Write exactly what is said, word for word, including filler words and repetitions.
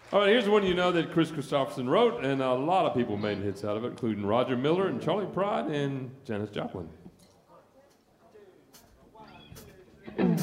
All right, here's one you know that Chris Christopherson wrote, and a lot of people made hits out of it, including Roger Miller and Charlie Pride and Janis Joplin.